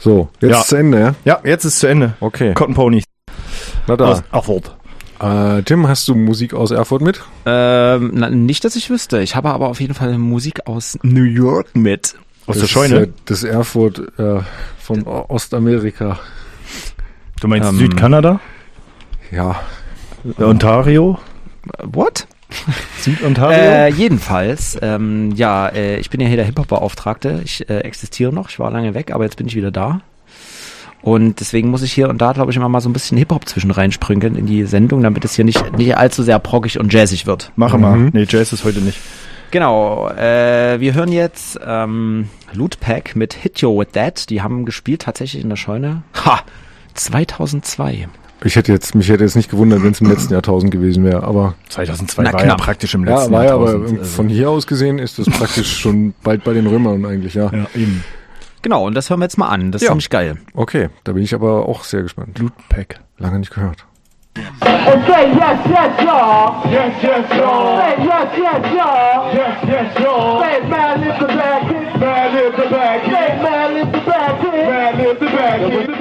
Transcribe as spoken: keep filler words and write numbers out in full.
So, jetzt Ja. ist zu Ende, ja? Ja, jetzt ist zu Ende. Okay. Cotton Pony Na da. aus Erfurt. Äh, Tim, hast du Musik aus Erfurt mit? Ähm, na, nicht, dass ich wüsste. Ich habe aber auf jeden Fall Musik aus New York mit. Aus das der Scheune? Ist, äh, das Erfurt äh, von O- Ostamerika. Du meinst Ähm, Südkanada? Ja. Ontario? What? Süd-Ontario? Äh, jedenfalls, ähm, ja, äh, ich bin ja hier der Hip-Hop-Beauftragte. Ich äh, existiere noch. Ich war lange weg, aber jetzt bin ich wieder da. Und deswegen muss ich hier und da, glaube ich, immer mal so ein bisschen Hip-Hop zwischen reinsprinkeln in die Sendung, damit es hier nicht, nicht allzu sehr proggig und jazzig wird. Mache Mhm. mal. Nee, Jazz ist heute nicht. Genau, äh, wir hören jetzt ähm, Lootpack mit Hit You With That. Die haben gespielt tatsächlich in der Scheune. Ha! zweitausendzwei. Ich hätte jetzt, mich hätte jetzt nicht gewundert, wenn es im letzten Jahrtausend gewesen wäre, aber zweitausendzwei Na war ja knapp. praktisch im ja, letzten war ja, aber Jahrtausend. also. von hier aus gesehen ist das praktisch schon bald bei den Römern eigentlich, ja. Ja, eben. Genau, und das hören wir jetzt mal an. Das ist Ja. ziemlich geil. Okay, da bin ich aber auch sehr gespannt. Lootpack. Lange nicht gehört. Okay, yes, yes, y'all. Yes, yes, y'all. Say yes, yes, y'all. Yes, yes, y'all. Say man, lift the back, man, lift the back, say man, lift the back, man, lift the back,